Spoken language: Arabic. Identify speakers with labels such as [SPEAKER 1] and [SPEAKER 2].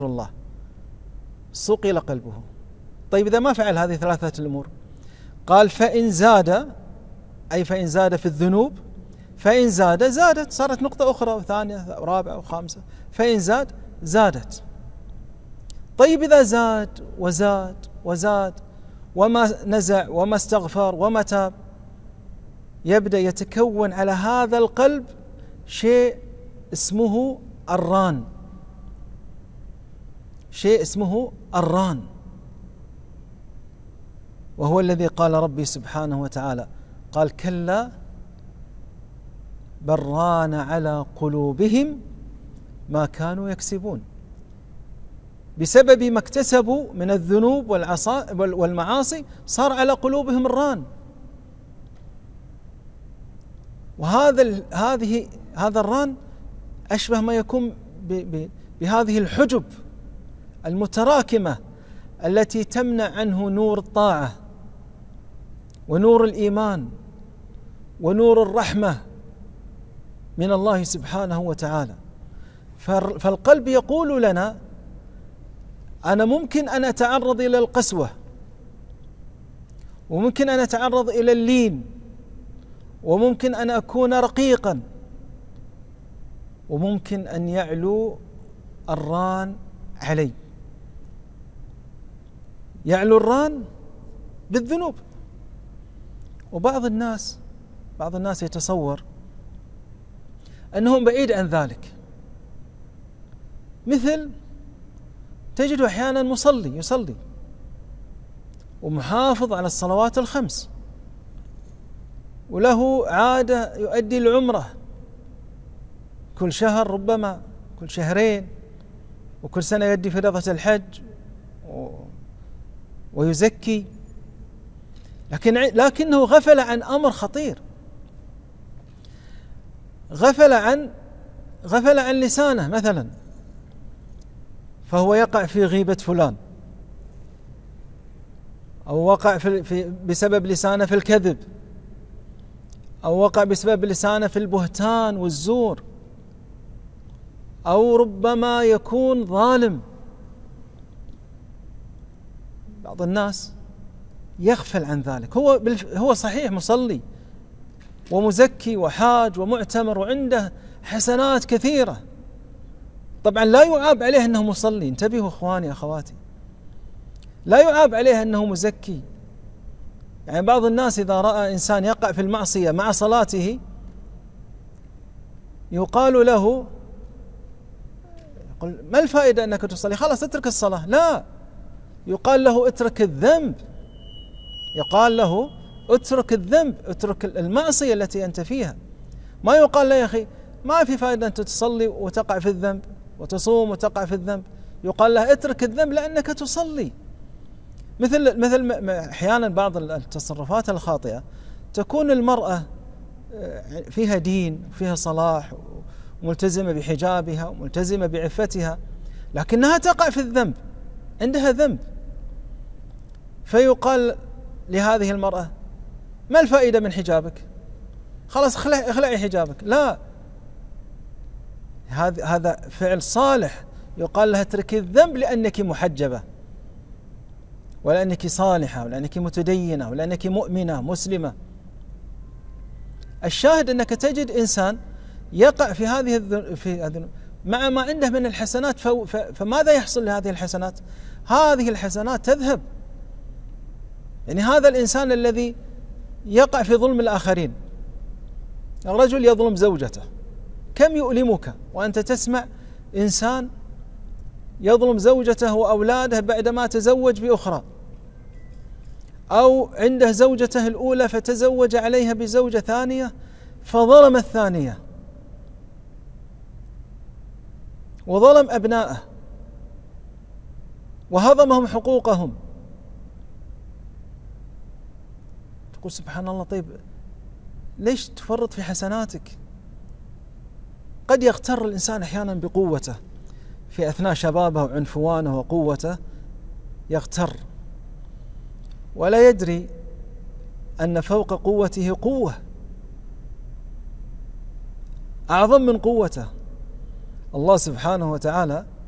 [SPEAKER 1] الله صقل قلبه. طيب إذا ما فعل هذه ثلاثة الأمور، قال فإن زاد، أي فإن زاد في الذنوب، فإن زاد زادت، صارت نقطة أخرى وثانية ورابعة وخامسة، فإن زاد زادت. طيب إذا زاد وزاد وزاد وما نزع وما استغفر وما تاب، يبدأ يتكون على هذا القلب شيء اسمه الران، شيء اسمه الران، وهو الذي قال ربي سبحانه وتعالى، قال كلا بل ران على قلوبهم ما كانوا يكسبون، بسبب ما اكتسبوا من الذنوب والمعاصي صار على قلوبهم الران. هذا الران أشبه ما يكون بهذه الحجب المتراكمة التي تمنع عنه نور الطاعة ونور الإيمان ونور الرحمة من الله سبحانه وتعالى. فالقلب يقول لنا أنا ممكن أن أتعرض إلى القسوة، وممكن أن أتعرض إلى اللين، وممكن أن أكون رقيقا، وممكن أن يعلو الران علي، يعلو الران بالذنوب. وبعض الناس يتصور أنهم بعيد عن ذلك، مثل تجد أحيانا يصلي ومحافظ على الصلوات الخمس، وله عادة يؤدي العمرة كل شهر، ربما كل شهرين، وكل سنة يؤدي فريضة الحج ويزكي، لكنه غفل عن أمر خطير، غفل عن لسانه مثلا، فهو يقع في غيبة فلان، أو وقع بسبب لسانه في الكذب، أو وقع بسبب لسانه في البهتان والزور، أو ربما يكون ظالم. بعض الناس يغفل عن ذلك، هو صحيح مصلي ومزكي وحاج ومعتمر وعنده حسنات كثيرة، طبعا لا يعاب عليه أنه مصلي، انتبهوا إخواني أخواتي، لا يعاب عليه أنه مزكي. يعني بعض الناس إذا رأى إنسان يقع في المعصية مع صلاته يقال له، يقول ما الفائدة أنك تصلي، خلاص اترك الصلاة. لا، يقال له اترك الذنب، يقال له اترك الذنب، اترك المعصية التي أنت فيها. ما يقال له يا أخي ما في فائدة أنت تصلي وتقع في الذنب، وتصوم وتقع في الذنب. يقال له اترك الذنب لأنك تصلي. مثل أحيانا بعض التصرفات الخاطئة تكون المرأة فيها دين وفيها صلاح وملتزمة بحجابها وملتزمة بعفتها، لكنها تقع في الذنب، عندها ذنب، فيقال لهذه المرأة ما الفائدة من حجابك، خلاص اخلعي حجابك. لا، هذا فعل صالح، يقال لها اتركي الذنب لأنك محجبة، ولأنك صالحة، ولأنك متدينة، ولأنك مؤمنة مسلمة. الشاهد أنك تجد إنسان يقع في هذه مع ما عنده من الحسنات، فماذا يحصل لهذه الحسنات؟ هذه الحسنات تذهب. يعني هذا الإنسان الذي يقع في ظلم الآخرين، الرجل يظلم زوجته، كم يؤلمك وأنت تسمع إنسان يظلم زوجته وأولاده بعدما تزوج بأخرى، أو عنده زوجته الأولى فتزوج عليها بزوجة ثانية فظلم الثانية وظلم أبنائه وهضمهم حقوقهم. تقول سبحان الله، طيب ليش تفرط في حسناتك؟ قد يغتر الإنسان أحيانا بقوته في أثناء شبابه وعنفوانه وقوته، يغتر ولا يدري أن فوق قوته قوة أعظم من قوته. الله سبحانه وتعالى